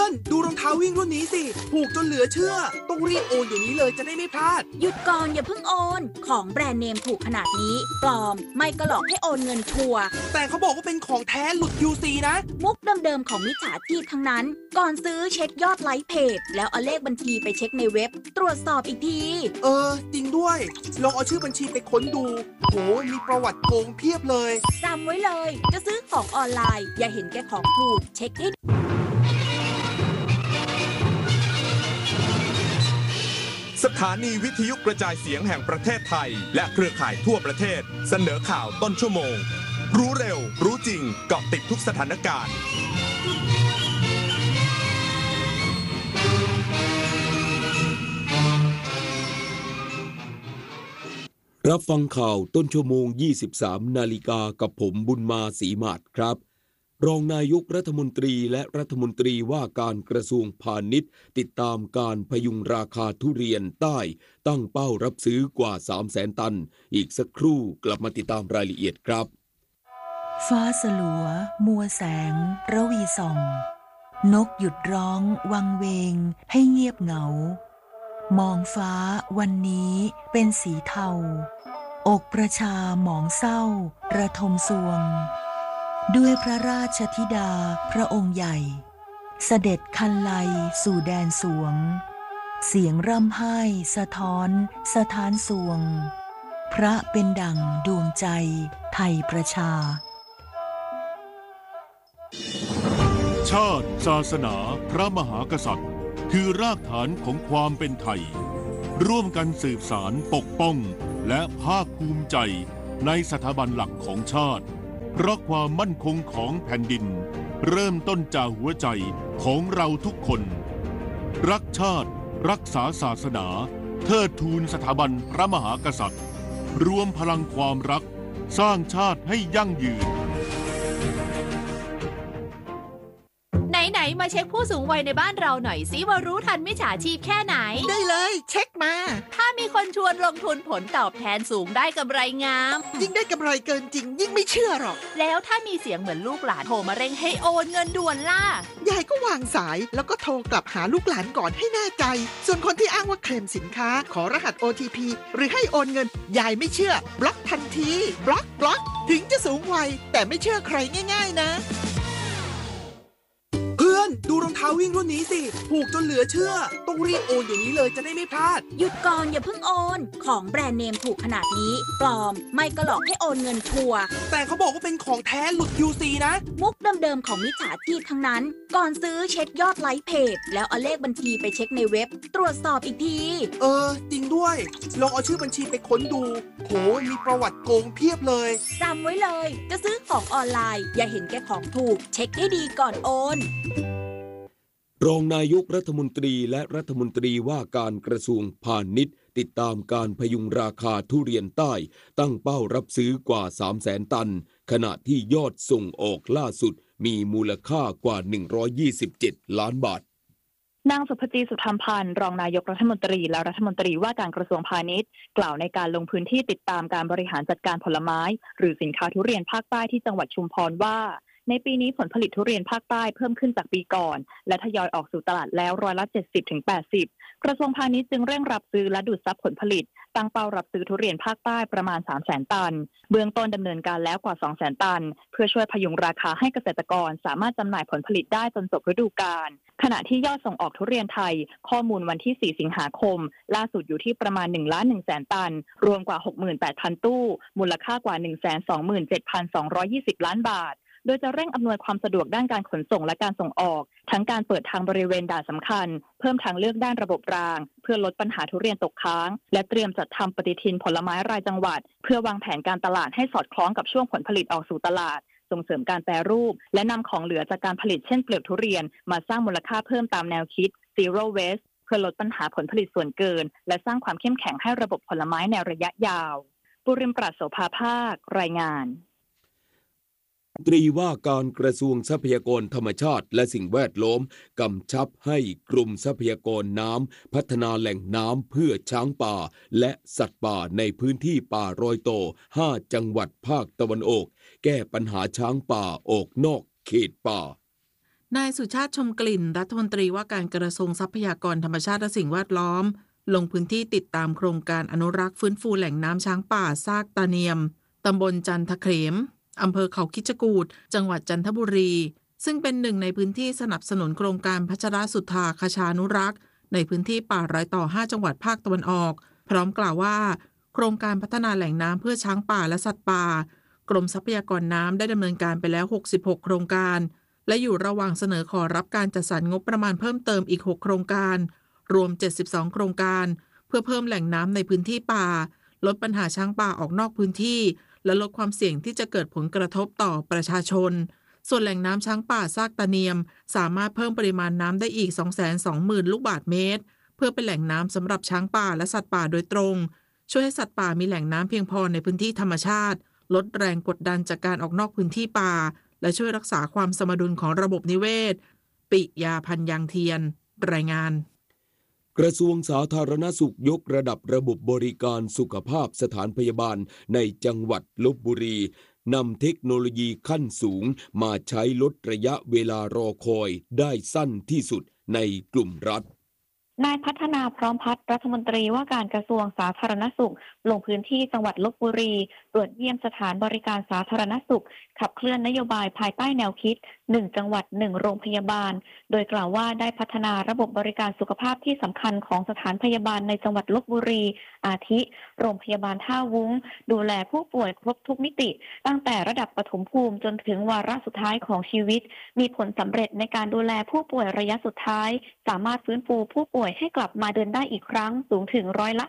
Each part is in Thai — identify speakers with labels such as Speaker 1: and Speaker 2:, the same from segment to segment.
Speaker 1: อนดูรองเท้าวิ่งรุ่นนี้สิถูกจนเหลือเชื่อต้องรีบโอนเดี๋ยวนี้เลยจะได้ไม่พลาด
Speaker 2: หยุดก่อนอย่าเพิ่งโอนของแบรนด์เนมถูกขนาดนี้ปลอมไม่ก็หลอกให้โอนเงินชัวร์
Speaker 1: แต่เขาบอกว่าเป็นของแท้หลุด UC นะ
Speaker 2: มุกเดิมๆของมิจฉาชีพทั้งนั้นก่อนซื้อเช็คยอดไลค์เพจแล้วเอาเลขบัญชีไปเช็คในเว็บตรวจสอบอีกที
Speaker 1: จริงด้วยลองเอาชื่อบัญชีไปค้นดูโหมีประวัติโกงเพียบเลย
Speaker 2: จำไว้เลยจะซื้อของออนไลน์อย่าเห็นแก่ของถูกเช็คให้
Speaker 3: สถานีวิทยุกระจายเสียงแห่งประเทศไทยและเครือข่ายทั่วประเทศเสนอข่าวต้นชั่วโมงรู้เร็วรู้จริงเกาะติดทุกสถานการณ์
Speaker 4: รับฟังข่าวต้นชั่วโมง 23 นาฬิกากับผมบุญมาศรีมาศครับรองนายกรัฐมนตรีและรัฐมนตรีว่าการกระทรวงพาณิชย์ติดตามการพยุงราคาทุเรียนใต้ตั้งเป้ารับซื้อกว่า 300,000 ตันอีกสักครู่กลับมาติดตามรายละเอียดครับ
Speaker 5: ฟ้าสลัวมัวแสงระวีส่องนกหยุดร้องวังเวงให้เงียบเหงามองฟ้าวันนี้เป็นสีเทาอกประชาหมองเศร้าระทมสวงด้วยพระราชธิดาพระองค์ใหญ่เสด็จคันไลสู่แดนสวงเสียงร่ำไห้สะท้อนสถานสวงพระเป็นดั่งดวงใจไทยประชา
Speaker 6: ชาติศาสนาพระมหากษัตริย์คือรากฐานของความเป็นไทยร่วมกันสืบสานปกป้องและภาคภูมิใจในสถาบันหลักของชาติเพราะความมั่นคงของแผ่นดินเริ่มต้นจากหัวใจของเราทุกคนรักชาติรักษาศาสนาเทิดทูนสถาบันพระมหากษัตริย์รวมพลังความรักสร้างชาติให้ยั่งยืน
Speaker 7: ไหนมาเช็คผู้สูงวัยในบ้านเราหน่อยสิว่ารู้ทันมิจฉาชีพแค่ไหน
Speaker 8: ได้เลยเช็คมา
Speaker 7: ถ้ามีคนชวนลงทุนผลตอบแทนสูงได้กำไรงาม
Speaker 8: ยิ่งได้กำไรเกินจริงยิ่งไม่เชื่อหรอก
Speaker 7: แล้วถ้ามีเสียงเหมือนลูกหลานโทรมาเร่งให้โอนเงินด่วนล่ะ
Speaker 8: ยายก็วางสายแล้วก็โทรกลับหาลูกหลานก่อนให้แน่ใจส่วนคนที่อ้างว่าเคลมสินค้าขอรหัส OTP หรือให้โอนเงินยายไม่เชื่อบล็อกทันทีบล็อกถึงจะสูงวัยแต่ไม่เชื่อใครง่ายๆนะ
Speaker 1: ดูรองเท้าวิ่งรุ่นนี้สิถูกจนเหลือเชื่อต้องรีบโอนเดี๋ยวนี้เลยจะได้ไม่พลาด
Speaker 2: หยุดก่อนอย่าเพิ่งโอนของแบรนด์เนมถูกขนาดนี้ปลอมไม่ก็หลอกให้โอนเงินชัวร์
Speaker 1: แต่เขาบอกว่าเป็นของแท้หลุด UC นะ
Speaker 2: มุกเดิมๆของมิจฉาชีพทั้งนั้นก่อนซื้อเช็คยอดไลค์เพจแล้วเอาเลขบัญชีไปเช็คในเว็บตรวจสอบอีกที
Speaker 1: จริงด้วยลองเอาชื่อบัญชีไปค้นดูโหมีประวัติโกงเพียบเลย
Speaker 2: จำไว้เลยจะซื้อของออนไลน์อย่าเห็นแก่ของถูกเช็คให้ดีก่อนโอน
Speaker 4: รองนายกรัฐมนตรีและรัฐมนตรีว่าการกระทรวงพาณิชย์ติดตามการพยุงราคาทุเรียนใต้ตั้งเป้ารับซื้อกว่า 300,000 ตันขณะที่ยอดส่งออกล่าสุดมีมูลค่ากว่า127 ล้านบาท
Speaker 9: นางสุภจีสุธรรมพันธ์รองนายกรัฐมนตรีและรัฐมนตรีว่าการกระทรวงพาณิชย์กล่าวในการลงพื้นที่ติดตามการบริหารจัดการผลไม้หรือสินค้าทุเรียนภาคใต้ที่จังหวัดชุมพรว่าในปีนี้ผลผลิตทุเรียนภาคใต้เพิ่มขึ้นจากปีก่อนและทยอยออกสู่ตลาดแล้ว70-80%กระทรวงพาณิชย์จึงเร่งรับซื้อและดูดซับผลผลิตตั้งเป้ารับซื้อทุเรียนภาคใต้ประมาณ 300,000 ตันเบื้องต้นดำเนินการแล้วกว่า 200,000 ตันเพื่อช่วยพยุงราคาให้เกษตรกรสามารถจำหน่ายผลผลิตได้จนจบฤดูกาลขณะที่ยอดส่งออกทุเรียนไทยข้อมูลวันที่ 4 สิงหาคมล่าสุดอยู่ที่ประมาณ 1,100,000 ตันรวมกว่า 68,000 ตู้มูลค่ากว่า 127,220 ล้านบาทโดยจะเร่งอำนวยความสะดวกด้านการขนส่งและการส่งออกทั้งการเปิดทางบริเวณด่านสำคัญเพิ่มทางเลือกด้านระบบรางเพื่อลดปัญหาทุเรียนตกค้างและเตรียมจัดทำปฏิทินผลไม้รายจังหวัดเพื่อวางแผนการตลาดให้สอดคล้องกับช่วงผลผลิตออกสู่ตลาดส่งเสริมการแปรรูปและนำของเหลือจากการผลิตเช่นเปลือกทุเรียนมาสร้างมูลค่าเพิ่มตามแนวคิด Zero Waste เพื่อลดปัญหาผลผลิตส่วนเกินและสร้างความเข้มแข็งให้ระบบผลไม้ในระยะยาวปุริมปราศโสภาภาครายงาน
Speaker 4: ตรีว่าการกระทรวงทรัพยากรธรรมชาติและสิ่งแวดล้อมกำชับให้กรมทรัพยากรน้ำพัฒนาแหล่งน้ำเพื่อช้างป่าและสัตว์ป่าในพื้นที่ป่ารอยต่อ5 จังหวัดภาคตะวันออกแก้ปัญหาช้างป่าออกนอกเขตป่า
Speaker 10: นายสุชาติชมกลิ่นรัฐมนตรีว่าการกระทรวงทรัพยากรธรรมชาติและสิ่งแวดล้อมลงพื้นที่ติดตามโครงการอนุรักษ์ฟื้นฟูแหล่งน้ำช้างป่าซากตาเนียมตำบลจันทเขมอำเภอเขาคิชกูฏจังหวัดจันทบุรีซึ่งเป็นหนึ่งในพื้นที่สนับสนุนโครงการพัชรสุทธาคชานุรักษ์ในพื้นที่ป่ารอยต่อ5จังหวัดภาคตะวันออกพร้อมกล่าวว่าโครงการพัฒนาแหล่งน้ำเพื่อช้างป่าและสัตว์ป่ากรมทรัพยากรน้ำได้ดำเนินการไปแล้ว66โครงการและอยู่ระหว่างเสนอขอรับการจัดสรรงบประมาณเพิ่มเติมอีก6โครงการรวม72โครงการเพื่อเพิ่มแหล่งน้ำในพื้นที่ป่าลดปัญหาช้างป่าออกนอกพื้นที่และลดความเสี่ยงที่จะเกิดผลกระทบต่อประชาชนส่วนแหล่งน้ำช้างป่าซากตาเนียมสามารถเพิ่มปริมาณน้ำได้อีก 220,000 ลูกบาศก์เมตรเพื่อเป็นแหล่งน้ำสำหรับช้างป่าและสัตว์ป่าโดยตรงช่วยให้สัตว์ป่ามีแหล่งน้ำเพียงพอในพื้นที่ธรรมชาติลดแรงกดดันจากการออกนอกพื้นที่ป่าและช่วยรักษาความสมดุลของระบบนิเวศปิยาพันธ์ยางเทียนรายงาน
Speaker 4: กระทรวงสาธารณสุขยกระดับระบบบริการสุขภาพสถานพยาบาลในจังหวัดลพบุรีนำเทคโนโลยีขั้นสูงมาใช้ลดระยะเวลารอคอยได้สั้นที่สุดในกลุ่มรัฐ
Speaker 9: นายพัฒนาพร้อมพัฒน์รัฐมนตรีว่าการกระทรวงสาธารณสุขลงพื้นที่จังหวัดลพบุรีตรวจเยี่ยมสถานบริการสาธารณสุขขับเคลื่อนนโยบายภายใต้แนวคิด1จังหวัด1โรงพยาบาลโดยกล่าวว่าได้พัฒนาระบบบริการสุขภาพที่สำคัญของสถานพยาบาลในจังหวัดลพบุรีอาทิโรงพยาบาลท่าวุ้งดูแลผู้ป่วยครบทุกมิติตั้งแต่ระดับปฐมภูมิจนถึงวาระสุดท้ายของชีวิตมีผลสำเร็จในการดูแลผู้ป่วยระยะสุดท้ายสามารถฟื้นฟูผู้ป่วยให้กลับมาเดินได้อีกครั้งสูงถึง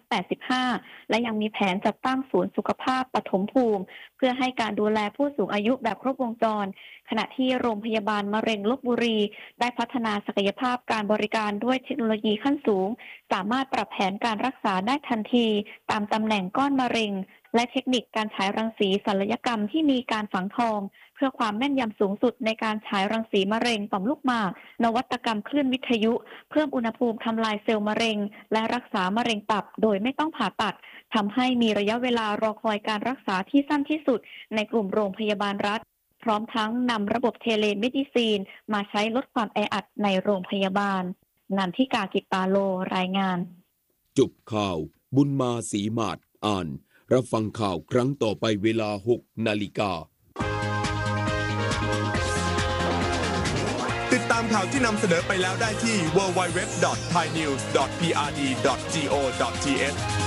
Speaker 9: 85%และยังมีแผนจัดตั้งศูนย์สุขภาพปฐมภูมิเพื่อให้การดูแลผู้สูงอายุแบบครบวงจรขณะที่โรงพยาบาลมะเร็งลพบุรีได้พัฒนาศักยภาพการบริการด้วยเทคโนโลยีขั้นสูงสามารถปรับแผนการรักษาได้ทันทีตามตำแหน่งก้อนมะเร็งและเทคนิคการฉายรังสีศัลยกรรมที่มีการฝังทองเพื่อความแม่นยำสูงสุดในการฉายรังสีมะเร็งต่อมลูกหมากนวัตกรรมคลื่นวิทยุเพิ่มอุณหภูมิทำลายเซลล์มะเร็งและรักษามะเร็งตับโดยไม่ต้องผ่าตัดทำให้มีระยะเวลารอคอยการรักษาที่สั้นที่สุดในกลุ่มโรงพยาบาลรัฐพร้อมทั้งนำระบบเทเลเมดิซีนมาใช้ลดความแออัดในโรงพยาบาลนันทิกากิตตาโลรายงาน
Speaker 4: จบข่าวบุญมาศรีมาศอ่านรับฟังข่าวครั้งต่อไปเวลา 6 นาฬิกา
Speaker 3: ติดตามข่าวที่นำเสนอไปแล้วได้ที่ www.thainews.prd.go.th